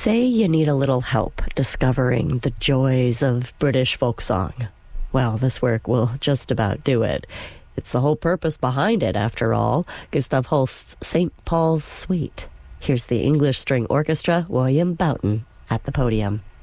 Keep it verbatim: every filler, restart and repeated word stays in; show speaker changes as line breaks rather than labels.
Say you need a little help discovering the joys of British folk song. Well, this work will just about do it. It's the whole purpose behind it, after all, Gustav Holst's Saint Paul's Suite. Here's the English String Orchestra, William Boughton, at the podium.